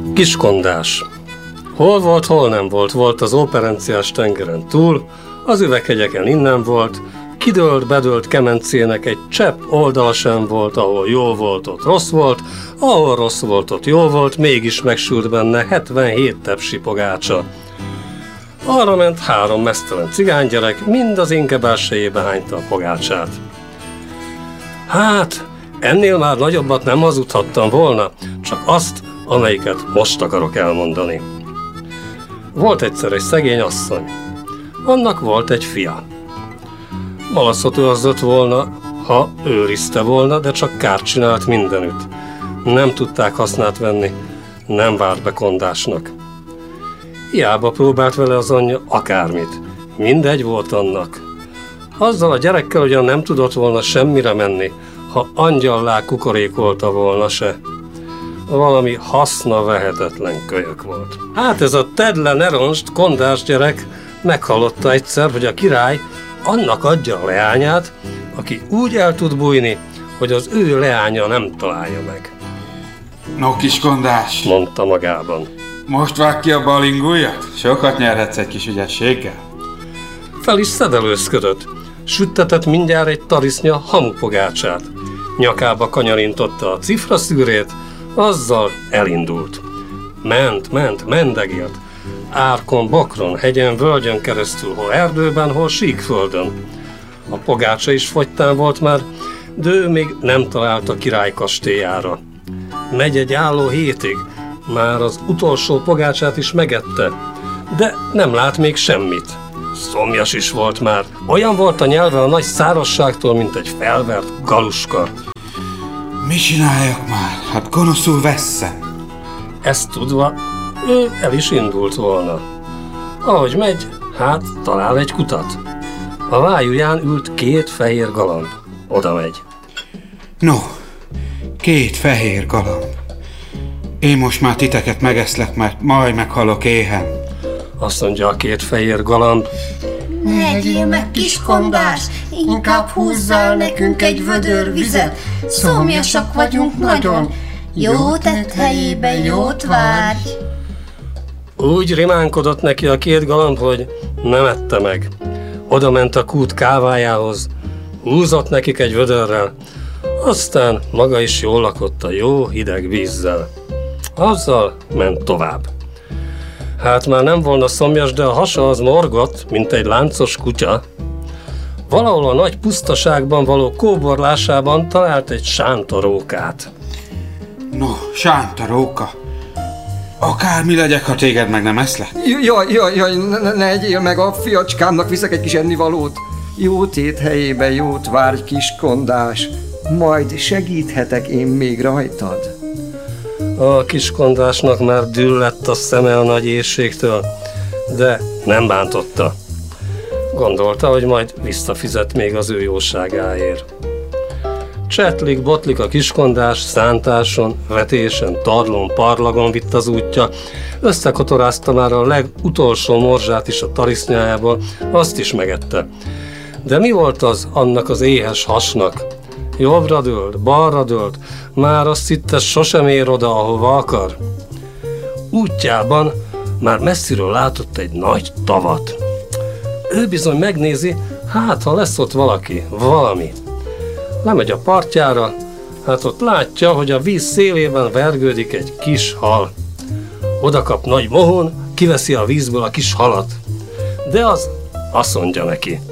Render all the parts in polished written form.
Kiskondás. Hol volt, hol nem volt, volt az Operenciás tengeren túl, az Üveghegyeken innen volt, kidőlt, bedőlt kemencének egy csepp oldala sem volt, ahol jó volt, ott rossz volt, ahol rossz volt, ott jó volt, mégis megsült benne 77 tepsi pogácsa. Arra ment 3 meztelen cigánygyerek, mind az inge belsejébe hányta a pogácsát. Hát, ennél már nagyobbat nem hazudhattam volna, csak azt, amelyiket most akarok elmondani. Volt egyszer egy szegény asszony. Annak volt egy fia. Malaszot őrzött volna, ha őrizte volna, de csak kárt csinált mindenütt. Nem tudták hasznát venni, nem várt be kondásnak. Hiába próbált vele az anyja akármit, mindegy volt annak. Azzal a gyerekkel ugyan nem tudott volna semmire menni, ha angyallá kukorékolta volna se. Valami haszna vehetetlen kölyök volt. Hát ez a tedd le, ne ronst, kondás gyerek meghallotta egyszer, hogy a király annak adja a leányát, aki úgy el tud bújni, hogy az ő leánya nem találja meg. No, kiskondás, mondta magában. Most vág ki a balingújat? Sokat nyerhetsz egy kis ügyességgel. Fel is szedelőzködött. Süttetett mindjárt egy tarisznya hamupogácsát. Nyakába kanyarintotta a cifraszűrét, azzal elindult. Ment, mendegélt. Árkon, bokron, hegyen, völgyön keresztül, hol erdőben, hol síkföldön. A pogácsa is fogytán volt már, de ő még nem talált a király kastélyára. Megy egy álló hétig, már az utolsó pogácsát is megette, de nem lát még semmit. Szomjas is volt már, olyan volt a nyelve a nagy szárazságtól, mint egy felvert galuska. Mi csináljak már? Hát gonoszul vesszem. Ezt tudva, ő el is indult volna. Ahogy megy, hát talál egy kutat. A vájuján ült 2 fehér galamb. Oda megy. No, 2 fehér galamb. Én most már titeket megeszlek, mert majd meghalok éhen. Azt mondja a 2 fehér galamb. Ne egyél meg, kiskondás, inkább húzzál nekünk egy vödör vizet. Szomjasak vagyunk nagyon, jó tett helyébe jót várj. Úgy rimánkodott neki a 2 galamb, hogy nem ette meg. Oda ment a kút kávájához, húzott nekik egy vödörrel, aztán maga is jól lakott a jó hideg vízzel. Azzal ment tovább. Hát már nem volna szomjas, de a hasa az morgott, mint egy láncos kutya. Valahol a nagy pusztaságban való kóborlásában talált egy sántarókát. No, sántaróka. Akármi legyek, ha téged meg nem eszlek. Jaj, ne egyél meg, a fiacskámnak viszek egy kis ennivalót. Jó tét helyébe jót várj, kiskondás, majd segíthetek én még rajtad. A kiskondásnak már düllett a szeme a nagy éhségtől, de nem bántotta. Gondolta, hogy majd visszafizet még az ő jóságáért. Csetlik-botlik a kiskondás, szántáson, vetésen, tarlón, parlagon vitt az útja, összekotorázta már a legutolsó morzsát is a tarisznyájából, azt is megette. De mi volt az annak az éhes hasnak? Jobbra dőlt, balra dőlt, már azt hitte sosem ér oda, ahova akar. Útjában már messziről látott egy nagy tavat. Ő bizony megnézi, hát ha lesz ott valami. Lemegy a partjára, hát ott látja, hogy a víz szélében vergődik egy kis hal. Oda kap nagy mohón, kiveszi a vízből a kis halat. De az azt mondja neki.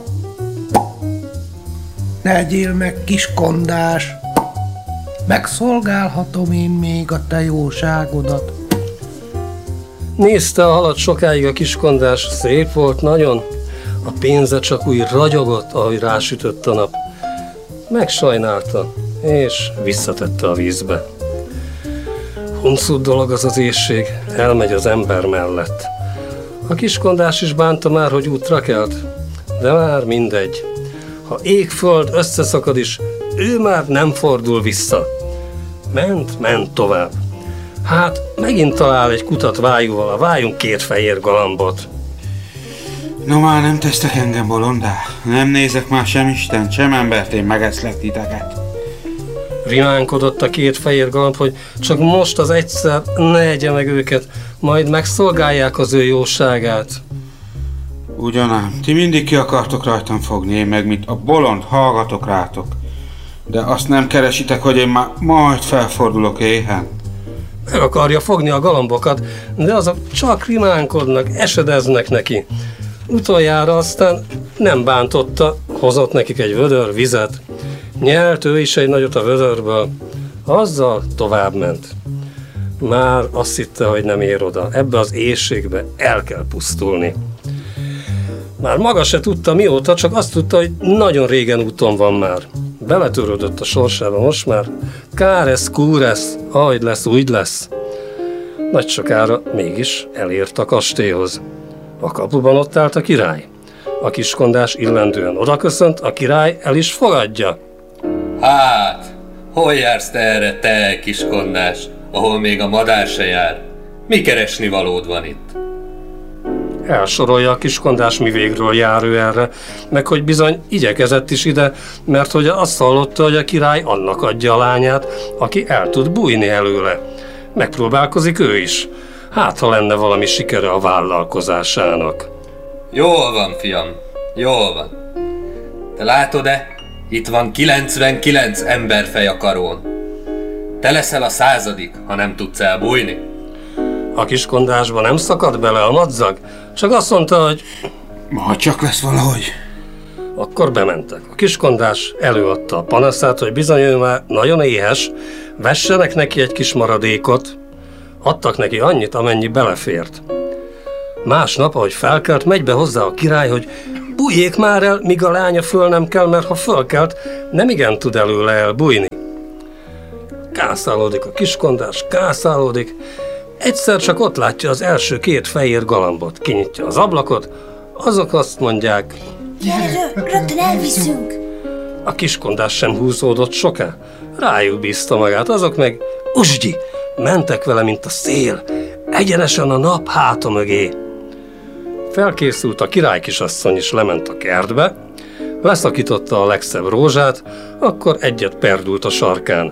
Ne egyél meg, kiskondás, megszolgálhatom én még a te jóságodat. Nézte a halat sokáig a kiskondás, szép volt nagyon, a pénze csak úgy ragyogott, ahogy rásütött a nap. Megsajnálta, és visszatette a vízbe. Huncut dolog az az éhség, elmegy az ember mellett. A kiskondás is bánta már, hogy útra kelt, de már mindegy. Ha ég-föld összeszakad is, ő már nem fordul vissza. Ment tovább. Hát megint talál egy kutat vájúval, a vájunk 2 fehér galambot. No már nem tesztek engem bolondá. Nem nézek már sem Isten, sem embert, én megeszlek titeket. Rimánkodott a két fehér galamb, hogy csak most az egyszer ne egye meg őket, majd megszolgálják az ő jóságát. Ugyanám, ti mindig ki akartok rajtam fogni, én meg mint a bolond hallgatok rátok. De azt nem keresitek, hogy én már majd felfordulok éhen. Meg akarja fogni a galambokat, de azok csak rimánkodnak, esedeznek neki. Utoljára aztán nem bántotta, hozott nekik egy vödör vizet. Nyelt ő is egy nagyot a vödörből, azzal továbbment. Már azt hitte, hogy nem ér oda, ebbe az éhségbe el kell pusztulni. Már maga se tudta mióta, csak azt tudta, hogy nagyon régen úton van már. Beletörődött a sorsába most már. Káresz, kúresz, ahogy lesz, úgy lesz. Nagy sokára mégis elért a kastélyhoz. A kapuban ott állt a király. A kiskondás illendően odaköszönt, a király el is fogadja. Hát, hol jársz te erre, te kiskondás, ahol még a madár se jár? Mi keresni valód van itt? Elsorolja a kiskondás, mi végről jár ő erre, meg hogy bizony igyekezett is ide, mert hogy azt hallotta, hogy a király annak adja a lányát, aki el tud bújni előle. Megpróbálkozik ő is. Hát, ha lenne valami sikere a vállalkozásának. Jól van, fiam, jól van. Te látod-e? Itt van 99 emberfej a karón. Te leszel a 100., ha nem tudsz elbújni. A kiskondásba nem szakadt bele a madzag, csak azt mondta, hogy Majd csak lesz valahogy. akkor bementek. A kiskondás előadta a panaszát, hogy bizony ő már nagyon éhes, vessenek neki egy kis maradékot. Adtak neki annyit, amennyi belefért. Másnap, ahogy felkelt, megy be hozzá a király, hogy bújjék már el, míg a lánya föl nem kell, mert ha fölkelt, nem igen tud előle elbújni. Kászálódik a kiskondás, kászálódik. Egyszer csak ott látja az első két fehér galambot. Kinyitja az ablakot, azok azt mondják, Gyere, rögtön elviszünk. a kiskondás sem húzódott soká. Rájuk bízta magát, azok meg usgyi, mentek vele, mint a szél, egyenesen a nap háta mögé. Felkészült a királykisasszony is, lement a kertbe, leszakította a legszebb rózsát, akkor egyet perdült a sarkán.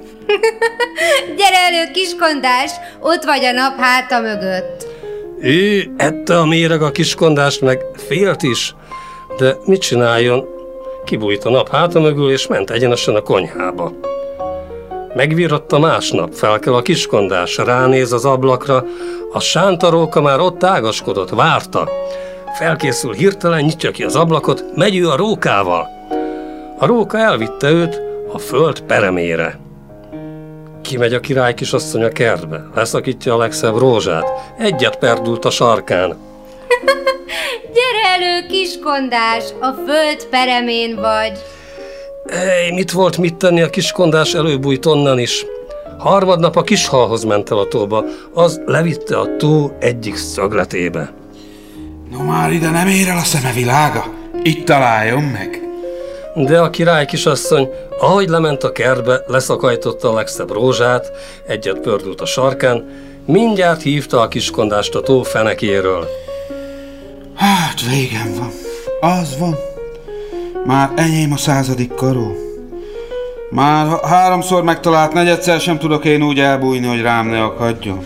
Gyere elő, kiskondás, ott vagy a nap háta mögött. Ő ette a méreg a kiskondást, meg félt is, de mit csináljon? Kibújt a nap háta mögül, és ment egyenesen a konyhába. Megvíratta másnap, felkel a kiskondás, ránéz az ablakra, a sántaróka már ott ágaskodott, várta. Felkészül hirtelen, nyitja ki az ablakot, megy ő a rókával. A róka elvitte őt a föld peremére. Kimegy a király kisasszony a kertbe, leszakítja a legszebb rózsát, egyet perdült a sarkán. Gyere elő, kiskondás, a föld peremén vagy. Mit volt mit tenni, a kiskondás előbújt onnan is. Harmadnap a kishalhoz ment el a tóba, az levitte a tó egyik szögletébe. No már ide nem ér el a szeme világa, itt találjon meg. De a király kisasszony, ahogy lement a kertbe, leszakajtotta a legszebb rózsát, egyet pördült a sarkán, mindjárt hívta a kiskondást a tó fenekéről. Hát végem van, az van. Már enyém a 100. karó. Már 3-szor megtalált, negyedszer sem tudok én úgy elbújni, hogy rám ne akadjon.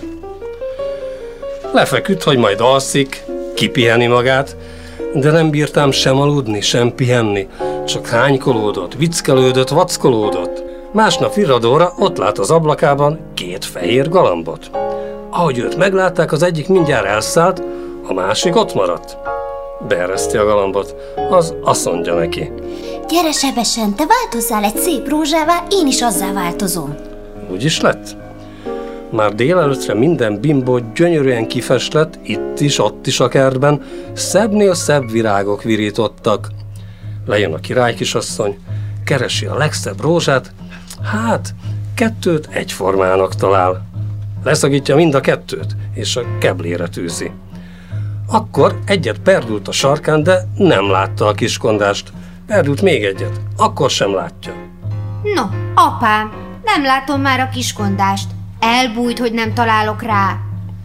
Lefeküdt, hogy majd alszik, kipiheni magát, de nem bírtam sem aludni, sem pihenni, csak hánykolódott, viccelődött, vackolódott. Másnap virradóra ott lát az ablakában 2 fehér galambot. Ahogy őt meglátták, az egyik mindjárt elszállt, a másik ott maradt. Beereszti a galambot, az azt mondja neki. Gyere sebesen, te változzál egy szép rózsává, én is azzá változom. Úgy is lett. Már délelőttre minden bimbó gyönyörűen kifest lett, itt is, ott is a kertben, szebbnél szebb virágok virítottak. Lejön a királykisasszony, keresi a legszebb rózsát, hát 2 egyformának talál. Leszakítja mind a 2, és a keblére tűzi. Akkor egyet perdült a sarkán, de nem látta a kiskondást. Perdült még egyet, akkor sem látja. No, apám, nem látom már a kiskondást. Elbújt, hogy nem találok rá.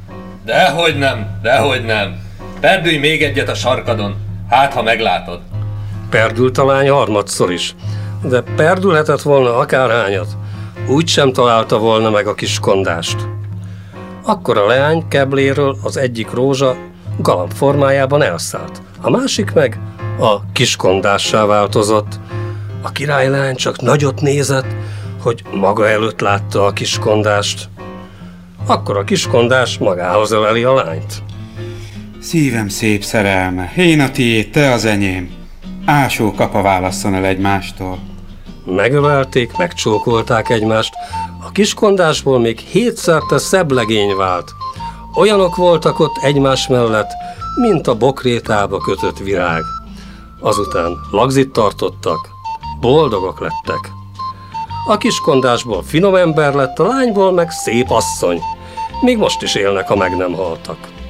Dehogy nem. Perdülj még egyet a sarkadon, hát ha meglátod. Perdült a lány harmadszor is, de perdülhetett volna akárhányat. úgy sem találta volna meg a kiskondást. Akkor a leány kebléről az egyik rózsa galamb formájában elszállt, a másik meg a kiskondássá változott. A királyleány csak nagyot nézett, hogy maga előtt látta a kiskondást. Akkor a kiskondás magához öleli a lányt. Szívem szép szerelme, én a tiéd, te az enyém. Ásó kapa válasszon el egymástól. Megölelték, megcsókolták egymást. A kiskondásból még 7-szerte szebb legény vált. Olyanok voltak ott egymás mellett, mint a bokrétába kötött virág. Azután lagzit tartottak, boldogok lettek. A kiskondásból finom ember lett, a lányból meg szép asszony. Még most is élnek, ha meg nem haltak.